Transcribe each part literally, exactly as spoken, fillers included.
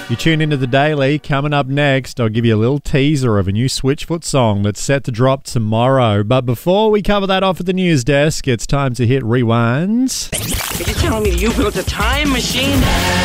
You tune into The Daily. Coming up next, I'll give you a little teaser of a new Switchfoot song that's set to drop tomorrow. But before we cover that off at the news desk, it's time to hit rewinds. Are you telling me that you built a time machine?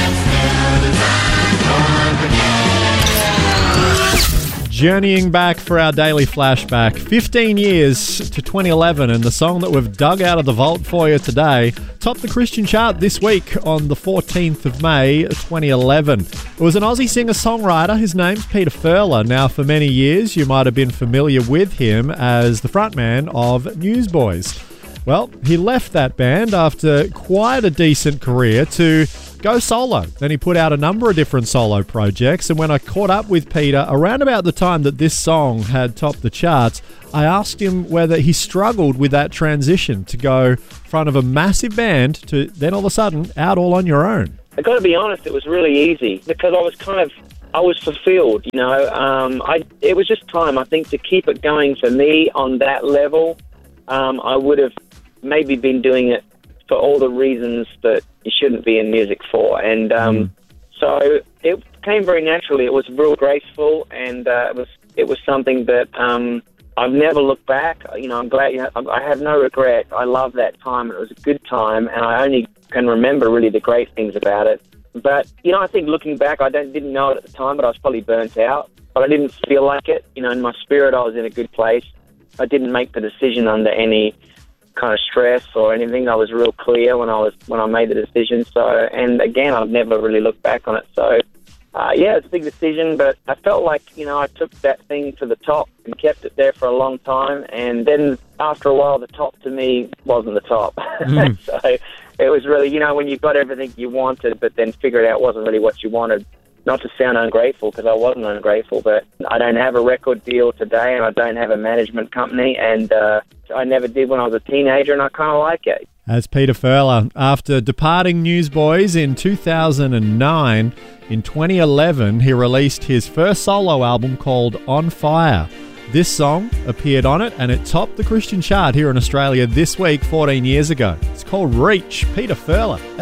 Journeying back for our daily flashback, fifteen years to twenty eleven, and the song that we've dug out of the vault for you today topped the Christian chart this week on the fourteenth of May, twenty eleven. It was an Aussie singer-songwriter. His name's Peter Furler. Now, for many years, you might have been familiar with him as the frontman of Newsboys. Well, he left that band after quite a decent career to go solo. Then he put out a number of different solo projects, and when I caught up with Peter around about the time that this song had topped the charts, I asked him whether he struggled with that transition to go front of a massive band to then all of a sudden out all on your own. I got to be honest, it was really easy because I was kind of I was fulfilled, you know. Um, I it was just time, I think, to keep it going for me on that level. Um, I would have maybe been doing it for all the reasons that you shouldn't be in music for. And um, mm. so it came very naturally. It was real graceful, and uh, it was it was something that um, I've never looked back. You know, I'm glad. You know, I have no regret. I love that time. It was a good time, and I only can remember really the great things about it. But, you know, I think looking back, I don't, didn't know it at the time, but I was probably burnt out. But I didn't feel like it. You know, in my spirit, I was in a good place. I didn't make the decision under any kind of stress or anything. I was real clear when I was when I made the decision. So, and again, I've never really looked back on it. So, uh, yeah, it's a big decision, but I felt like, you know, I took that thing to the top and kept it there for a long time. And then after a while, the top to me wasn't the top. Mm. So it was really, you know, when you've got everything you wanted, but then figured out it wasn't really what you wanted. Not to sound ungrateful, because I wasn't ungrateful, but I don't have a record deal today, and I don't have a management company, and uh, I never did when I was a teenager, and I kind of like it. As Peter Furler, after departing Newsboys in two thousand nine, in twenty eleven, he released his first solo album called On Fire. This song appeared on it, and it topped the Christian chart here in Australia this week, fourteen years ago. It's called Reach. Peter Furler.